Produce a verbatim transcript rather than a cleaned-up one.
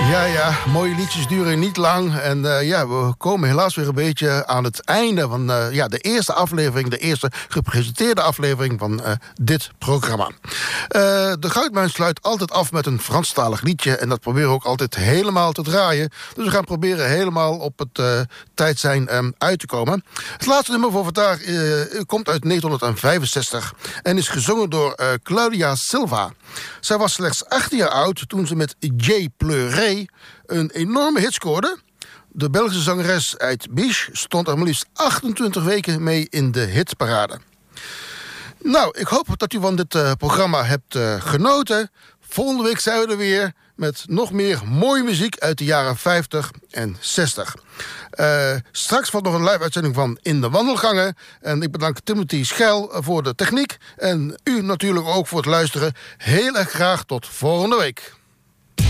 Ja, ja, mooie liedjes duren niet lang. En uh, ja, we komen helaas weer een beetje aan het einde van uh, ja, de eerste aflevering... de eerste gepresenteerde aflevering van uh, dit programma. Uh, de Goudmijn sluit altijd af met een Franstalig liedje... en dat proberen we ook altijd helemaal te draaien. Dus we gaan proberen helemaal op het uh, tijd zijn um, uit te komen. Het laatste nummer voor vandaag uh, komt uit negentien vijfenzestig... en is gezongen door uh, Claudia Silva. Zij was slechts achttien jaar oud toen ze met J. Pleuret een enorme hit scoorde. De Belgische zangeres uit Biche stond er maar liefst achtentwintig weken mee in de hitparade. Nou, ik hoop dat u van dit uh, programma hebt uh, genoten. Volgende week zijn we er weer met nog meer mooie muziek uit de jaren vijftig en zestig. Uh, straks valt nog een live-uitzending van In de Wandelgangen. En ik bedank Timothy Schel voor de techniek. En u natuurlijk ook voor het luisteren. Heel erg graag tot volgende week.